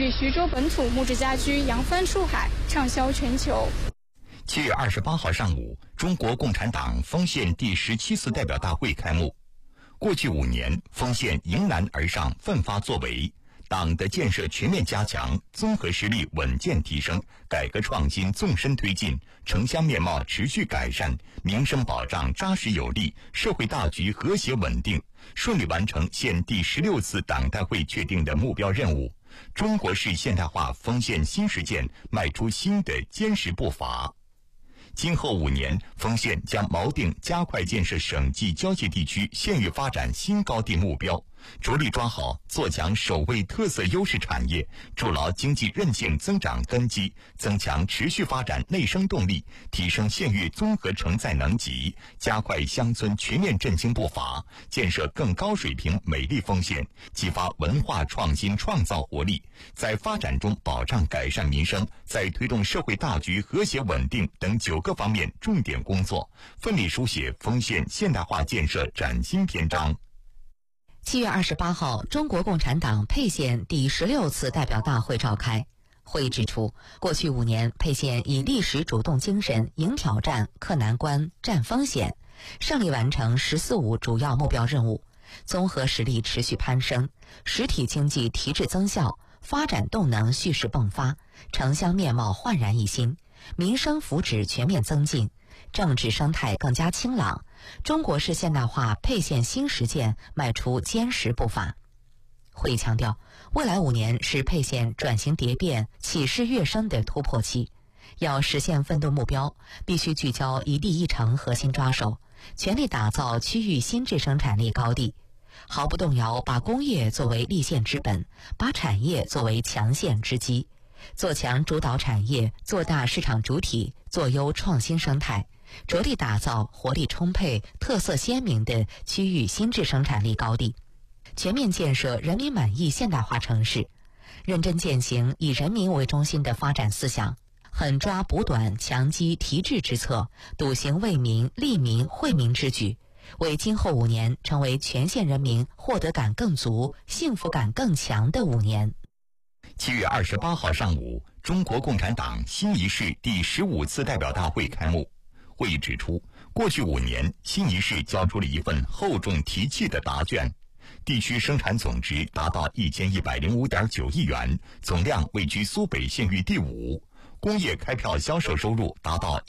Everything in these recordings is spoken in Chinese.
使徐州本土木质家居扬帆出海，畅销全球。 7月28号上午，中国共产党丰县第17次代表大会开幕。过去5年，丰县迎难而上，奋发作为，党的建设全面加强，综合实力稳健提升，改革创新纵深推进，城乡面貌持续改善，民生保障扎实有力，社会大局和谐稳定，顺利完成县第16次党代会确定的目标任务。中国式现代化丰县新实践迈出新的坚实步伐。今后5年，丰县将锚定加快建设省际交界地区县域发展新高地目标，着力抓好做强首位特色优势产业，筑牢经济韧性增长根基，增强持续发展内生动力，提升县域综合承载能级，加快乡村全面振兴步伐，建设更高水平美丽丰县，激发文化创新创造活力，在发展中保障改善民生，在推动社会大局和谐稳定等9个方面重点工作，奋力书写丰县现代化建设崭新篇章。 7月28号，中国共产党沛县第16次代表大会召开。会议指出，过去5年，沛县以历史主动精神迎挑战、克难关、战风险，胜利完成“十四五”主要目标任务，综合实力持续攀升，实体经济提质增效，发展动能蓄势迸发，城乡面貌焕然一新，民生福祉全面增进，政治生态更加清朗，中国式现代化沛县新实践迈出坚实步伐。会议强调，未来5年是沛县转型蝶变、起势跃升的突破期，要实现奋斗目标，必须聚焦一地一城核心抓手，全力打造区域新质生产力高地，毫不动摇把工业作为立县之本，把产业作为强县之基，做强主导产业，做大市场主体，做优创新生态，着力打造活力充沛、特色鲜明的区域新质生产力高地，全面建设人民满意现代化城市，认真践行以人民为中心的发展思想，狠抓补短强基提质之策，笃行为民利民惠民之举，为今后5年成为全县人民获得感更足、幸福感更强的5年。 7月28号上午，中国共产党新一市第15次代表大会开幕。会议指出，过去5年，新一市交出了一份厚重提气的答卷，地区生产总值达到1105.9亿元，总量位居苏北县域第5，工业开票销售收入达到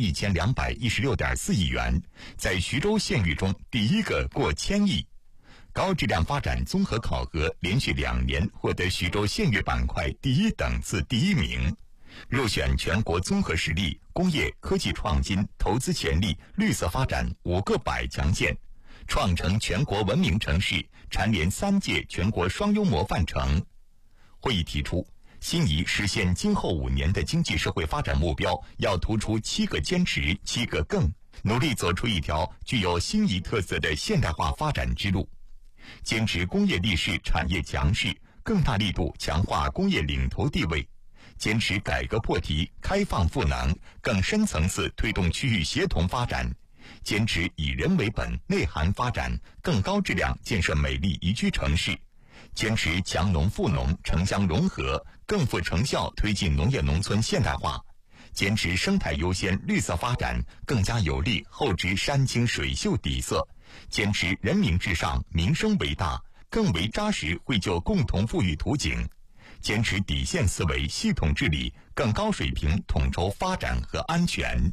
1216.4亿元，在徐州县域中第1个过1000亿。高质量发展综合考核连续2年获得徐州县域板块第1等次第1名，入选全国综合实力、工业科技创新、投资潜力、绿色发展5个百强县，创成全国文明城市，蝉联3届全国双优模范城。会议提出，新宜实现今后5年的经济社会发展目标，要突出7个坚持、7个更，努力走出一条具有新宜特色的现代化发展之路。坚持工业立市、产业强势，更大力度强化工业领头地位；坚持改革破题、开放赋能，更深层次推动区域协同发展；坚持以人为本、内涵发展，更高质量建设美丽宜居城市；坚持强农富农、城乡融合，更富成效推进农业农村现代化；坚持生态优先、绿色发展，更加有力厚植山清水秀底色；坚持人民至上、民生为大，更为扎实绘就共同富裕图景；坚持底线思维、系统治理，更高水平统筹发展和安全。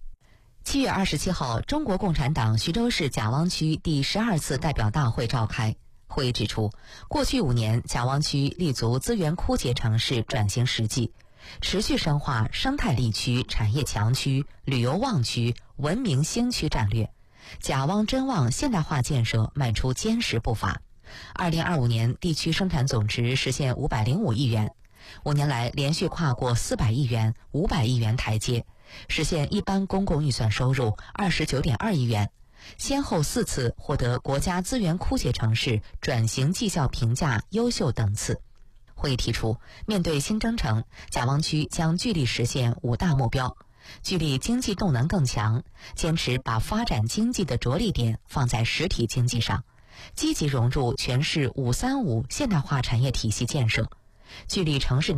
7月27号，中国共产党徐州市贾汪区第12次代表大会召开。会议指出，过去5年，贾汪区立足资源枯竭城市转型实际，持续深化生态力区、产业强区、旅游旺区、文明兴区战略，贾汪真旺现代化建设迈出坚实步伐。2025年地区生产总值实现505亿元，5年来连续跨过400亿元、500亿元台阶，实现一般公共预算收入29.2亿元，先后4次获得国家资源枯竭城市转型绩效评价优秀等次。会议提出，面对新征程，贾汪区将聚力实现5大目标，聚力经济动能更强，坚持把发展经济的着力点放在实体经济上，积极融入全市535现代化产业体系建设，聚力城市